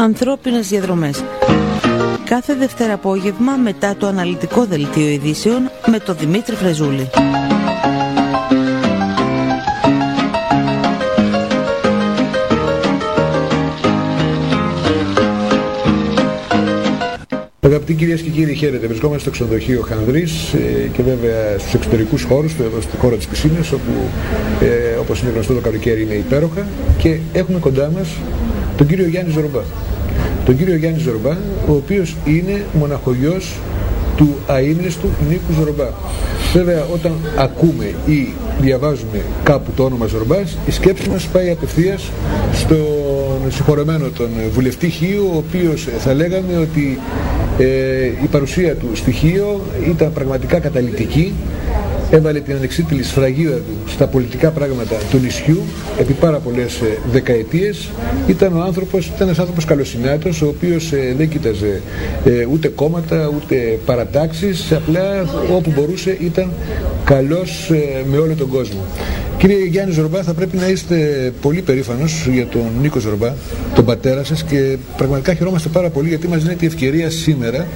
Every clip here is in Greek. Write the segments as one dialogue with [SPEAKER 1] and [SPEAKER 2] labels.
[SPEAKER 1] Ανθρώπινες διαδρομές. Κάθε Δευτέρα απόγευμα μετά το αναλυτικό δελτίο ειδήσεων με τον Δημήτρη Φρεζούλη.
[SPEAKER 2] Αγαπητοί κυρίες και κύριοι, χαίρετε. Βρισκόμαστε στο ξενοδοχείο Χανδρής και βέβαια στους εξωτερικούς χώρους, εδώ στη χώρα της πισίνας, όπου όπως είναι γνωστό το καλοκαίρι είναι υπέροχα, και έχουμε κοντά μας τον κύριο Γιάννη Ζορμπά. Τον κύριο Γιάννη Ζορμπά, ο οποίος είναι μοναχογιός του αείμνηστου Νίκου Ζορμπά. Βέβαια, όταν ακούμε ή διαβάζουμε κάπου το όνομα Ζορμπάς, η σκέψη μας πάει απευθείας στον συγχωρεμένο τον βουλευτή Χίου, ο οποίος θα λέγαμε ότι η παρουσία του στη Χίο ήταν πραγματικά καταλυτική. Έβαλε την ανεξίτηλη σφραγίδα του στα πολιτικά πράγματα του νησιού επί πάρα πολλές δεκαετίες. Ήταν ένας άνθρωπος καλοσυνάτος, ο οποίος δεν κοίταζε ούτε κόμματα ούτε παρατάξεις, απλά όπου μπορούσε ήταν καλός με όλο τον κόσμο. Κύριε Γιάννη Ζορμπά, θα πρέπει να είστε πολύ περήφανος για τον Νίκο Ζορμπά, τον πατέρα σας, και πραγματικά χαιρόμαστε πάρα πολύ γιατί μας δίνεται η ευκαιρία σήμερα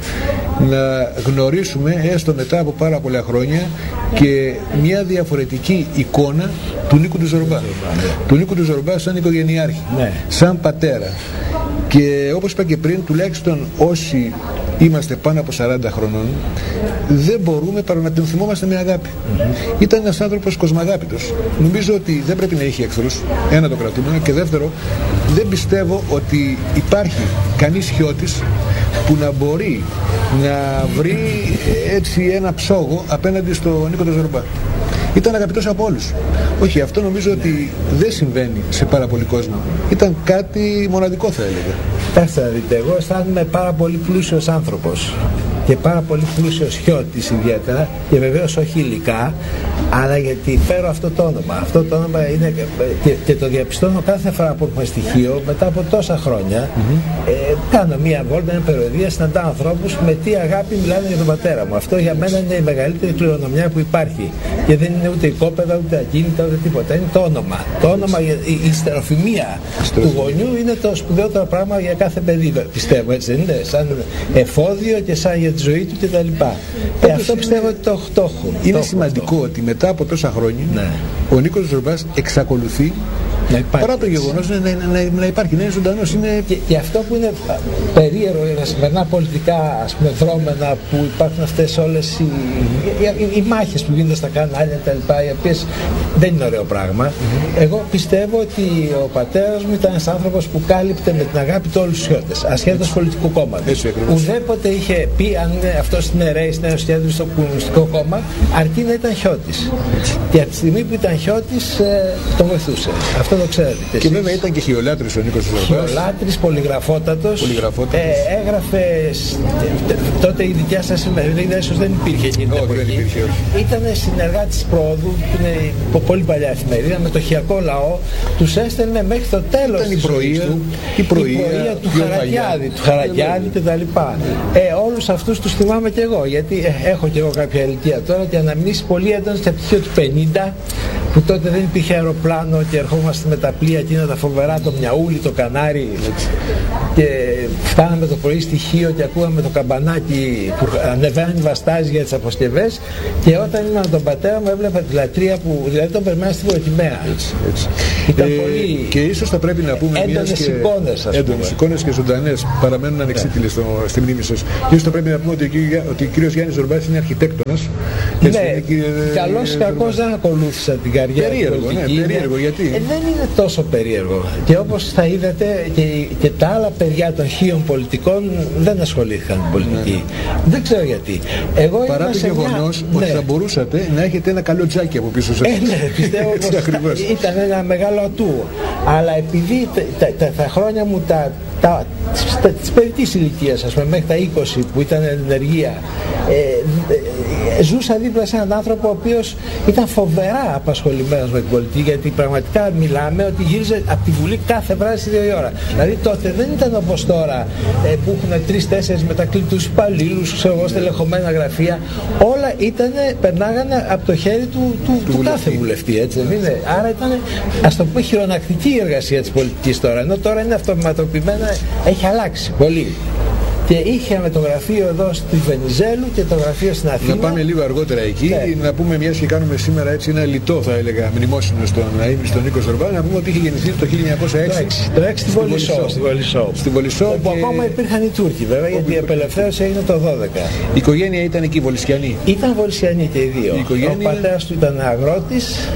[SPEAKER 2] να γνωρίσουμε, έστω μετά από πάρα πολλά χρόνια, και μια διαφορετική εικόνα του Νίκου του Ζορμπά. Του Νίκου του Ζορμπά σαν οικογενειάρχη, σαν πατέρα. Και όπως είπα και πριν, τουλάχιστον όσοι είμαστε πάνω από 40 χρονών, δεν μπορούμε παρά να τον θυμόμαστε με αγάπη. Ήταν ένας άνθρωπος κοσμαγάπητος. Νομίζω ότι δεν πρέπει να έχει εχθρούς, ένα το κρατούμενο, και δεύτερο, δεν πιστεύω ότι υπάρχει κανείς χιώτης που να μπορεί να βρει έτσι ένα ψόγο απέναντι στο Νίκο τον Ζορμπά. Ήταν αγαπητός από όλους. Όχι, αυτό νομίζω ότι δεν συμβαίνει σε πάρα πολύ κόσμο. Ήταν κάτι μοναδικό, θα έλεγα.
[SPEAKER 3] Κοιτάξτε να δείτε, εγώ αισθάνομαι πάρα πολύ πλούσιος άνθρωπος και πάρα πολύ πλούσιος χιώτης ιδιαίτερα, και βεβαίως όχι υλικά, αλλά γιατί φέρω αυτό το όνομα. Αυτό το όνομα είναι, και το διαπιστώνω κάθε φορά που έχουμε στοιχείο μετά από τόσα χρόνια. Κάνω μία βόλτα, μια περιοδία, συναντάω ανθρώπους με τι αγάπη μιλάνε για τον πατέρα μου. Αυτό για μένα είναι η μεγαλύτερη κληρονομιά που υπάρχει. Και δεν είναι ούτε οικόπεδα, ούτε ακίνητα, ούτε τίποτα. Είναι το όνομα. Το όνομα, η στεροφημία του γονιού είναι το σπουδαιότερο πράγμα για κάθε παιδί, πιστεύω, έτσι δεν είναι? Σαν εφόδιο και σαν για τη ζωή του κτλ. Αυτό πιστεύω ότι το έχω.
[SPEAKER 2] Είναι σημαντικό ότι μετά από τόσα χρόνια ο Νίκος Ζορμπάς εξακολουθεί παρά το γεγονός να υπάρχει, να είναι ζωντανός.
[SPEAKER 3] Και αυτό που είναι περίεργο για τα σημερινά πολιτικά, ας πούμε, δρόμενα, που υπάρχουν αυτές όλες οι μάχες που γίνονται στα κανάλια κτλ., οι οποίες δεν είναι ωραίο πράγμα. Εγώ πιστεύω ότι ο πατέρας μου ήταν ένας άνθρωπος που κάλυπτε με την αγάπη του όλους τους χιώτες, ασχέτως πολιτικού κόμματος. Ουδέποτε είχε πει αν είναι αυτός στην ΕΡΕΗ, στην Ένωση Κέντρου, στο Κομμουνιστικό Κόμμα, αρκεί να ήταν χιώτης. Και από τη στιγμή που ήταν χιώτης, το βοηθούσε. Αυτό το ξέρετε.
[SPEAKER 2] Και βέβαια ήταν και χιολάτρης ο Νίκος Ζορμπάς.
[SPEAKER 3] Χιολάτρης, πολυγραφότατος. Έγραφε. Τότε η δικιά σας εφημερίδα ίσως δεν υπήρχε εκείνη την εποχή. Ήταν συνεργάτης Πρόοδου, που είναι πολύ παλιά εφημερίδα, με το χιακό λαό. Τους έστελνε μέχρι το τέλος της ζωής του. Η πρωία του Χαραγιάδη κτλ. Όλους αυτούς τους θυμάμαι κι εγώ, γιατί έχω κι εγώ κάποια ηλικία τώρα, και αναμνήσεις πολύ έντονες από το του 50, που τότε δεν υπήρχε αεροπλάνο και ερχόμαστε με τα πλοία εκείνα τα φοβερά, το Μιαούλι, το Κανάρι, και φτάναμε το πρωί στη Χίο και ακούγαμε το καμπανάκι που ανεβαίνει βαστάζει για τις αποσκευές, και όταν ήμουν με τον πατέρα μου έβλεπα τη λατρεία που δηλαδή τον περνάει στην Προκυμαία. Ήταν πολύ
[SPEAKER 2] και ίσως θα πρέπει να πούμε
[SPEAKER 3] έντονες
[SPEAKER 2] εικόνες και ζωντανές παραμένουν ανεξίτηλες στη μνήμη σας. Και ίσως θα πρέπει να πούμε ότι ο κύριος Γιάννης Ζορμπάς είναι αρχιτέκτονας.
[SPEAKER 3] Ναι, καλώς ή κακώς δεν ακολούθησα την καριέρα πολιτική.
[SPEAKER 2] Περίεργο, γιατί?
[SPEAKER 3] Δεν είναι τόσο περίεργο. Και όπως θα είδατε, και τα άλλα παιδιά των χίων πολιτικών δεν ασχολήθηκαν με πολιτική. Δεν ξέρω γιατί. Εγώ
[SPEAKER 2] παρά το γεγονός ότι θα μπορούσατε να έχετε ένα καλό τζάκι από πίσω σας.
[SPEAKER 3] Ναι, πιστεύω πως ήταν ένα μεγάλο ατού. Αλλά επειδή τα χρόνια μου της περιττής ηλικίας, ας πούμε, μέχρι τα 20 που ήταν ενεργεία, ζούσα δίπλα σε έναν άνθρωπο ο οποίος ήταν φοβερά απασχολημένος με την πολιτική, γιατί πραγματικά μιλάμε ότι γύριζε από τη Βουλή κάθε βράδυ στις 2 η ώρα. Δηλαδή τότε δεν ήταν όπως τώρα που έχουν 3-4 μετακλητούς υπαλλήλους, ξέρω εγώ, στελεχωμένα γραφεία. Όλα περνάγανε από το χέρι του κάθε βουλευτή, έτσι δεν είναι? Άρα ήταν, ας το πούμε, χειρονακτική η εργασία της πολιτικής τώρα, ενώ τώρα είναι αυτοματοποιημένα, έχει έχει αλλάξει πολύ. Και είχαμε το γραφείο εδώ στη Βενιζέλου και το γραφείο στην Αθήνα.
[SPEAKER 2] Να πάμε λίγο αργότερα εκεί, να πούμε, μιας και κάνουμε σήμερα έτσι ένα λιτό, θα έλεγα, μνημόσυνο στον Νίκο Ζορμπά, να πούμε ότι είχε γεννηθεί το 1906.
[SPEAKER 3] Το 6 στην Βολισσό.
[SPEAKER 2] Στην Βολισσό.
[SPEAKER 3] Όπου ακόμα υπήρχαν οι Τούρκοι, βέβαια, γιατί η απελευθέρωση έγινε το 12.
[SPEAKER 2] Η οικογένεια ήταν εκεί, Βολισσιανή.
[SPEAKER 3] Ήταν Βολισσιανοί και οι δύο. Ο πατέρας του ήταν αγρότης.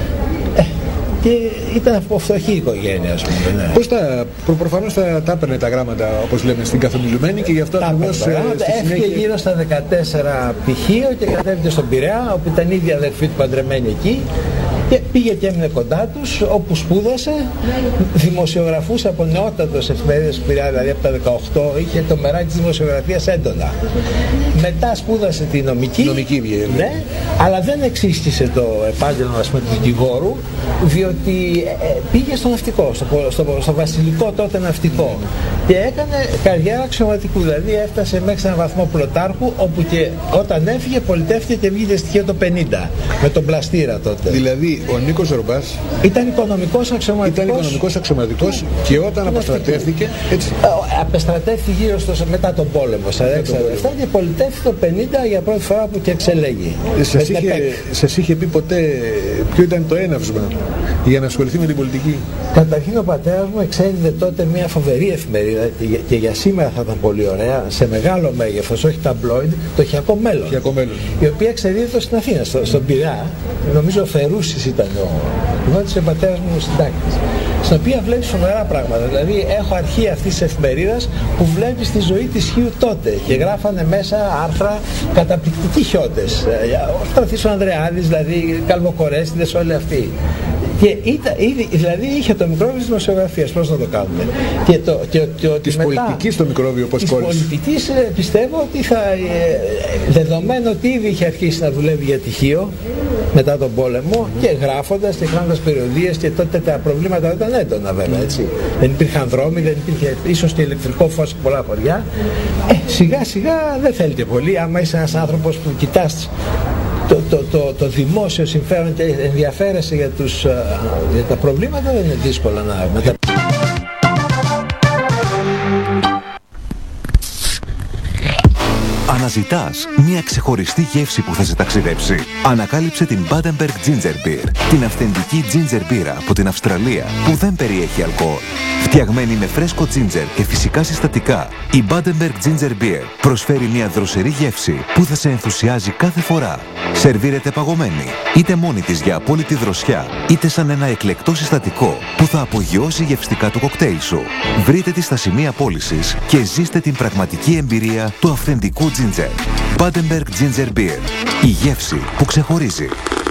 [SPEAKER 3] Και ήταν από φτωχή οικογένεια, ας πούμε. Ναι.
[SPEAKER 2] Πώς προφανώς τα έπαιρνε τα γράμματα, όπως λέμε, στην καθομιλουμένη και γι' αυτό ακριβώς.
[SPEAKER 3] Έφυγε γύρω στα 14 πτυχίο και κατέβηκε στον Πειραιά, όπου ήταν ήδη η αδερφή του παντρεμένη εκεί. Και πήγε και έμεινε κοντά τους, όπου σπούδασε, δημοσιογραφούσε από νεότατος εφημερίδες του Πειραιά, δηλαδή από τα 18, είχε το μεράκι της δημοσιογραφίας έντονα. Μετά σπούδασε τη νομική, ναι, αλλά δεν εξίσχυσε το επάγγελμα, ας πούμε, του δικηγόρου, διότι πήγε στο ναυτικό, στο βασιλικό τότε ναυτικό και έκανε καριέρα αξιωματικού, δηλαδή έφτασε μέχρι έναν βαθμό πλωτάρχου, όπου και όταν έφυγε πολιτεύτηκε και βγήκε στοιχείο το 50 με τον πλαστήρα τότε.
[SPEAKER 2] Δηλαδή ο Νίκος Ζορμπάς
[SPEAKER 3] ήταν οικονομικός αξιωματικός
[SPEAKER 2] και όταν αποστρατεύτηκε, έτσι.
[SPEAKER 3] Απεστρατεύτηκε γύρω μετά τον πόλεμο, και πολιτεύτηκε το 50 για πρώτη φορά που και εξελέγει.
[SPEAKER 2] Σας είχε πει ποτέ ποιο ήταν το έναυσμα για να ασχοληθεί με την πολιτική?
[SPEAKER 3] Καταρχήν ο πατέρας μου εξέδιδε τότε μια φοβερή εφημερίδα και για σήμερα θα ήταν πολύ ωραία, σε μεγάλο μέγεθος, όχι ταμπλόιντ, το Χιακό Μέλλον, η οποία εξεδίδεται στην Αθήνα, στον Πειραιά. Νομίζω ο Φερούσης ήταν ο πατέρας μου συντάκτης, στην οποία βλέπεις φοβερά πράγματα. Δηλαδή έχω αρχεία αυτής της εφημερίδας που βλέπεις τη ζωή της Χίου τότε και γράφανε μέσα άρθρα καταπληκτικοί χιώτες. Ο Σταθής ο Ανδρεάδης, δηλαδή Καλβοκορέστιδες, όλοι αυτοί. Και δηλαδή είχε το μικρόβιο της δημοσιογραφίας, πώς να το κάνουμε.
[SPEAKER 2] Της πολιτικής το μικρόβιο, πώς κόλλησε.
[SPEAKER 3] Της πολιτικής πιστεύω ότι δεδομένου ότι ήδη είχε αρχίσει να δουλεύει για τυχείο μετά τον πόλεμο και γράφοντας και κάνοντας περιοδίες, και τότε τα προβλήματα ήταν έντονα βέβαια, έτσι. Δεν υπήρχαν δρόμοι, δεν υπήρχε ίσως και ηλεκτρικό φως σε πολλά χωριά. Σιγά σιγά δεν θέλει και πολύ, άμα είσαι ένας άνθρωπος που κοιτάς το δημόσιο συμφέρον και ενδιαφέρεσαι για τα προβλήματα, δεν είναι δύσκολο να
[SPEAKER 4] Αναζητάς μια ξεχωριστή γεύση που θα σε ταξιδέψει? Ανακάλυψε την Badenberg Ginger Beer, την αυθεντική ginger μπύρα από την Αυστραλία που δεν περιέχει αλκοόλ. Φτιαγμένη με φρέσκο ginger και φυσικά συστατικά, η Badenberg Ginger Beer προσφέρει μια δροσερή γεύση που θα σε ενθουσιάζει κάθε φορά. Σερβίρεται παγωμένη, είτε μόνη της για απόλυτη δροσιά, είτε σαν ένα εκλεκτό συστατικό που θα απογειώσει γευστικά το κοκτέιλ σου. Βρείτε τη στα σημεία πώλησης και ζήστε την πραγματική εμπειρία του αυθεντικού ginger. Badenberg Ginger Beer. Η γεύση που ξεχωρίζει.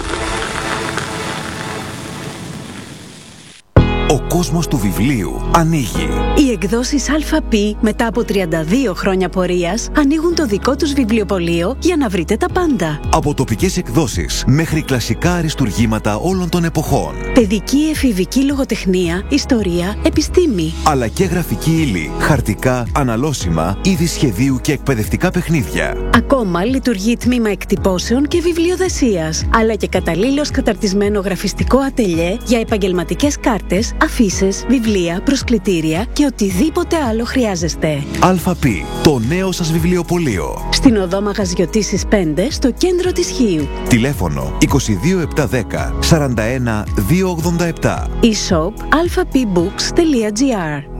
[SPEAKER 4] Ο κόσμος του βιβλίου ανοίγει.
[SPEAKER 5] Οι εκδόσεις ΑΠ μετά από 32 χρόνια πορείας ανοίγουν το δικό τους βιβλιοπωλείο για να βρείτε τα πάντα.
[SPEAKER 4] Από τοπικές εκδόσεις μέχρι κλασικά αριστουργήματα όλων των εποχών.
[SPEAKER 5] Παιδική, εφηβική λογοτεχνία, ιστορία, επιστήμη.
[SPEAKER 4] Αλλά και γραφική ύλη, χαρτικά, αναλώσιμα, είδη σχεδίου και εκπαιδευτικά παιχνίδια.
[SPEAKER 5] Ακόμα λειτουργεί τμήμα εκτυπώσεων και βιβλιοδεσίας, αλλά και καταλήλως καταρτισμένο γραφιστικό ατελιέ για επαγγελματικές κάρτες, αφίσες, βιβλία, προσκλητήρια και οτιδήποτε άλλο χρειάζεστε.
[SPEAKER 4] ΑΠ, το νέο σας βιβλιοπωλείο.
[SPEAKER 5] Στην οδό Μαγαζιωτήσης 5, στο κέντρο της Χίου.
[SPEAKER 4] Τηλέφωνο 22710 41 287.
[SPEAKER 5] E-shop alphapbooks.gr.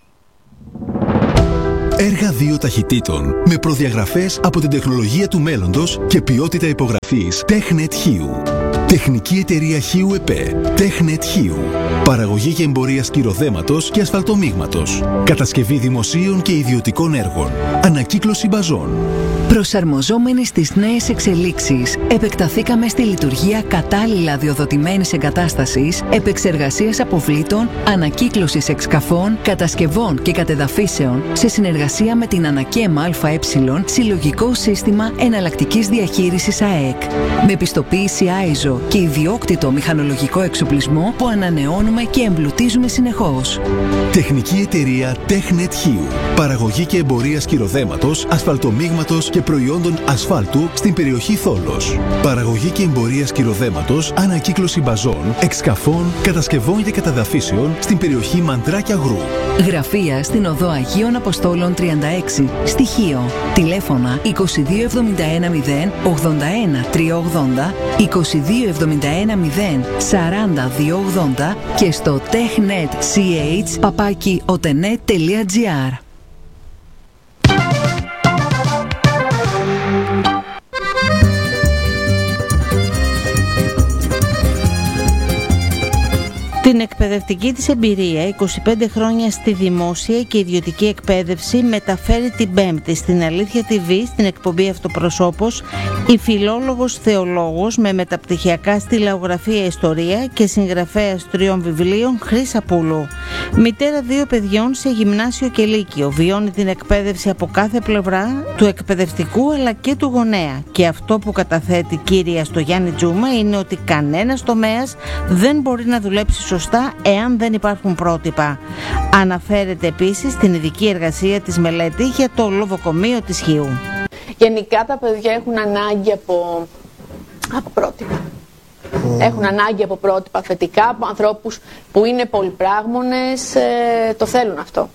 [SPEAKER 6] Έργα 2 ταχυτήτων με προδιαγραφές από την τεχνολογία του μέλλοντος και ποιότητα υπογραφής TechNet Χίου. Τεχνική εταιρεία Χίου ΕΠΕ. TechNet Χίου. Παραγωγή και εμπορία σκυροδέματος και ασφαλτομίγματος. Κατασκευή δημοσίων και ιδιωτικών έργων. Ανακύκλωση μπαζών.
[SPEAKER 7] Προσαρμοζόμενοι στις νέες εξελίξεις, επεκταθήκαμε στη λειτουργία κατάλληλα αδειοδοτημένης εγκατάστασης, επεξεργασίας αποβλήτων, ανακύκλωσης εξκαφών, κατασκευών και κατεδαφίσεων, σε συνεργασία με την ΑΝΑΚΕΜ ΑΕ, Συλλογικό Σύστημα Εναλλακτικής Διαχείρισης ΑΕΚ. Με πιστοποίηση ISO και ιδιόκτητο μηχανολογικό εξοπλισμό που ανανεώνουμε και εμπλουτίζουμε συνεχώς.
[SPEAKER 6] Τεχνική εταιρεία TechNet Hiu. Παραγωγή και εμπορία σκυροδέματος, ασφαλτομίγματος και προϊόντων ασφάλτου στην περιοχή Θόλος. Παραγωγή και εμπορία σκυροδέματος, ανακύκλωση μπαζών, εξκαφών, κατασκευών και καταδαφίσεων στην περιοχή Μαντράκια Γρού.
[SPEAKER 7] Γραφεία στην Οδό Αγίων Αποστόλων 36, Στοιχείο. Τηλέφωνα 2271 0 81 380, 2271 0 40 280 και στο technetch@otenet.gr.
[SPEAKER 1] Την εκπαιδευτική της εμπειρία, 25 χρόνια στη δημόσια και ιδιωτική εκπαίδευση, μεταφέρει την Πέμπτη στην Αλήθεια TV, στην εκπομπή Αυτοπροσώπος, η φιλόλογος θεολόγος με μεταπτυχιακά στη λαογραφία ιστορία και συγγραφέας 3 βιβλίων, Χρύσα Πούλου. Μητέρα 2 παιδιών σε γυμνάσιο και λύκειο, βιώνει την εκπαίδευση από κάθε πλευρά, του εκπαιδευτικού αλλά και του γονέα. Και αυτό που καταθέτει κύρια στο Γιάννη Τζούμα είναι ότι κανένας τομέας δεν μπορεί να δουλέψει σωστά εάν δεν υπάρχουν πρότυπα. Αναφέρεται επίσης στην ειδική εργασία της μελέτη για το λοβοκομείο της Χίου.
[SPEAKER 8] Γενικά τα παιδιά έχουν ανάγκη από πρότυπα. Έχουν ανάγκη από πρότυπα θετικά, από ανθρώπους που είναι πολυπράγμονες, το θέλουν αυτό.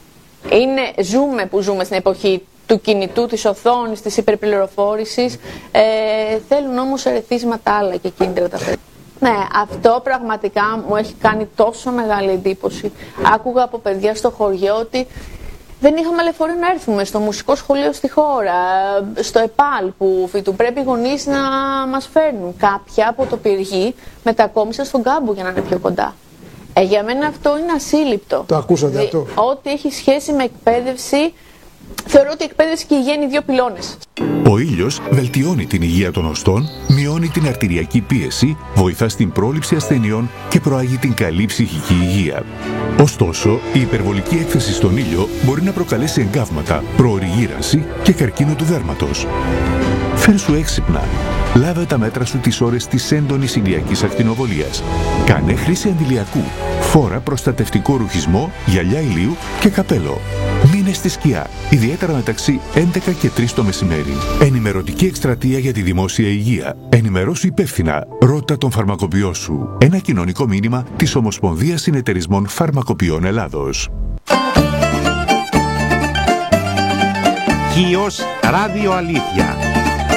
[SPEAKER 8] Ζούμε στην εποχή του κινητού, της οθόνης, της υπερπληροφόρησης, θέλουν όμως ερεθίσματα άλλα και κίνητρα τα παιδιά. Ναι, αυτό πραγματικά μου έχει κάνει τόσο μεγάλη εντύπωση. Άκουγα από παιδιά στο χωριό ότι δεν είχαμε λεωφορείο να έρθουμε στο μουσικό σχολείο στη χώρα, στο ΕΠΑΛ που πρέπει οι γονείς να μας φέρνουν. Κάποια από το Πυργή μετακόμισαν στον Κάμπο για να είναι πιο κοντά. Για μένα αυτό είναι ασύλληπτο.
[SPEAKER 9] Το ακούσατε αυτό?
[SPEAKER 8] Ό,τι έχει σχέση με εκπαίδευση, θεωρώ ότι η εκπαίδευση και η υγεία είναι 2 πυλώνες.
[SPEAKER 6] Ο ήλιος βελτιώνει την υγεία των οστών, μειώνει την αρτηριακή πίεση, βοηθά στην πρόληψη ασθενειών και προάγει την καλή ψυχική υγεία. Ωστόσο, η υπερβολική έκθεση στον ήλιο μπορεί να προκαλέσει εγκάβματα, προωρή γύρανση και καρκίνο του δέρματος. Φέρσου έξυπνα. Λάβε τα μέτρα σου τις ώρες της έντονης ηλιακής ακτινοβολίας. Κάνε χρήση αντιλιακού. Φόρα προστατευτικό ρουχισμό, γυαλιά ηλίου και καπέλο. Μείνε στη σκιά, ιδιαίτερα μεταξύ 11 και 3 το μεσημέρι. Ενημερωτική εκστρατεία για τη δημόσια υγεία. Ενημερώσου υπεύθυνα. Ρώτα τον φαρμακοποιό σου. Ένα κοινωνικό μήνυμα της Ομοσπονδίας Συνεταιρισμών Φαρμακοποιών Ελλάδος.
[SPEAKER 10] Χίος Ράδιο Αλήθεια.